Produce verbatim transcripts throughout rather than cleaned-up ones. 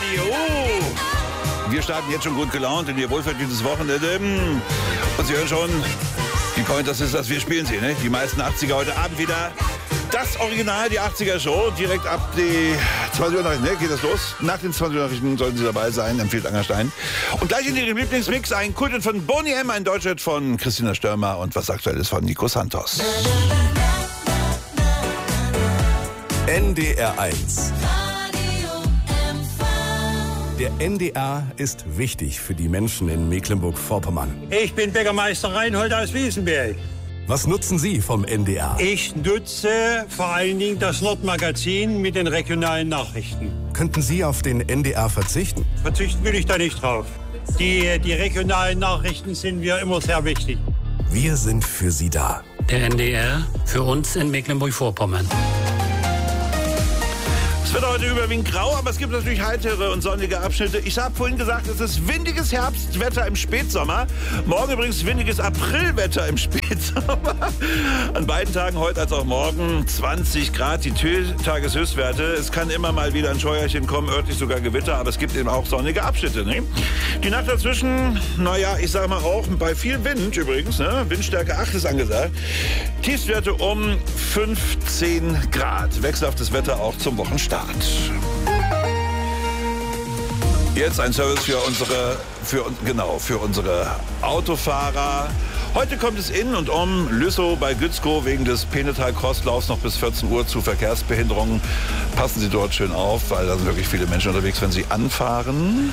Oh. Wir starten jetzt schon gut gelaunt in Ihr wohlverdientes Wochenende. Und Sie hören schon, die Pointers ist das, wir spielen sie, ne? Die meisten achtziger heute Abend wieder. Das Original, die achtziger-Show, direkt ab die zwanzig Uhr Nachrichten, ne? Geht das los? Nach den zwanzig Uhr Nachrichten sollten Sie dabei sein, empfiehlt Angerstein. Und gleich in Ihrem Lieblingsmix ein Kulthit von Boney M., ein Deutschhit von Christina Stürmer und was Aktuelles von Nico Santos. N D R eins. Der N D R ist wichtig für die Menschen in Mecklenburg-Vorpommern. Ich bin Bäckermeister Reinhold aus Wiesenberg. Was nutzen Sie vom N D R? Ich nutze vor allen Dingen das Nordmagazin mit den regionalen Nachrichten. Könnten Sie auf den N D R verzichten? Verzichten will ich da nicht drauf. Die, die regionalen Nachrichten sind mir immer sehr wichtig. Wir sind für Sie da. Der N D R für uns in Mecklenburg-Vorpommern. Es wird heute überwiegend grau, aber es gibt natürlich heitere und sonnige Abschnitte. Ich habe vorhin gesagt, es ist windiges Herbstwetter im Spätsommer. Morgen übrigens windiges Aprilwetter im Spätsommer. An beiden Tagen, heute als auch morgen, zwanzig Grad, die Tageshöchstwerte. Es kann immer mal wieder ein Scheuerchen kommen, örtlich sogar Gewitter, aber es gibt eben auch sonnige Abschnitte. Ne? Die Nacht dazwischen, naja, ich sage mal auch bei viel Wind übrigens, ne? Windstärke acht ist angesagt. Tiefstwerte um fünfzehn Grad. Wechselhaftes Wetter auch zum Wochenstart. Jetzt ein Service für unsere, für, genau, für unsere Autofahrer. Heute kommt es in und um Lüssow bei Gützkow wegen des Penetal-Crosslaufs noch bis vierzehn Uhr zu Verkehrsbehinderungen. Passen Sie dort schön auf, weil da sind wirklich viele Menschen unterwegs, wenn Sie anfahren.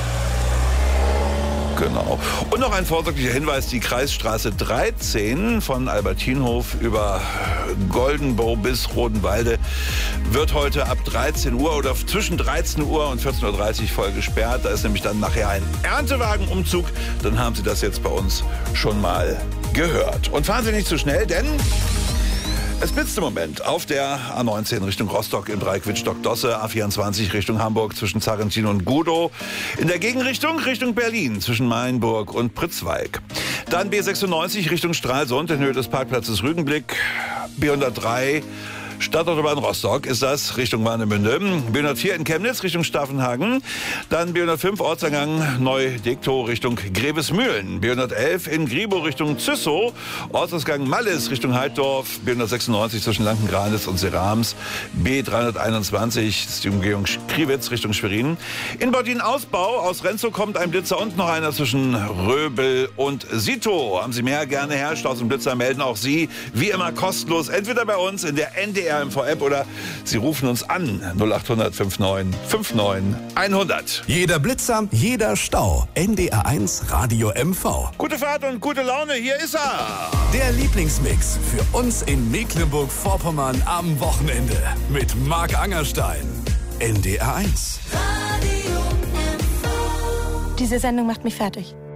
Genau. Und noch ein vorsorglicher Hinweis, die Kreisstraße dreizehn von Albertinhof über Goldenbow bis Rodenwalde wird heute ab dreizehn Uhr oder zwischen dreizehn Uhr und vierzehn Uhr dreißig voll gesperrt. Da ist nämlich dann nachher ein Erntewagenumzug. Dann haben Sie das jetzt bei uns schon mal gehört. Und fahren Sie nicht zu schnell, denn es blitzt im Moment auf der A neunzehn Richtung Rostock im Bereich Wittstock-Dosse, A vierundzwanzig Richtung Hamburg zwischen Zarrentin und Gudow, in der Gegenrichtung Richtung Berlin zwischen Mainburg und Pritzwalk. Dann B sechsundneunzig Richtung Stralsund in Höhe des Parkplatzes Rügenblick, B hundertdrei Stadtautobahn Rostock ist das, Richtung Warnemünde. B hundertvier in Chemnitz, Richtung Staffenhagen. Dann B hundertfünf Ortseingang Neu-Dektow, Richtung Grevesmühlen. B hundertelf in Gribow, Richtung Züssow. Ortsausgang Mallis, Richtung Heidorf. B hundertsechsundneunzig zwischen Lankengranitz und Serams. B dreihunderteinundzwanzig ist die Umgehung Kriwitz, Richtung Schwerin. In Bordin Ausbau, aus Renzow kommt ein Blitzer und noch einer zwischen Röbel und Sito. Haben Sie mehr, gerne her. Staus und Blitzer melden auch Sie, wie immer kostenlos, entweder bei uns in der N D R M V-App oder Sie rufen uns an null acht hundert neunundfünfzig neunundfünfzig hundert. Jeder Blitzer, jeder Stau. N D R eins Radio M V. Gute Fahrt und gute Laune, hier ist er. Der Lieblingsmix für uns in Mecklenburg-Vorpommern am Wochenende mit Marc Angerstein. N D R eins. Diese Sendung macht mich fertig.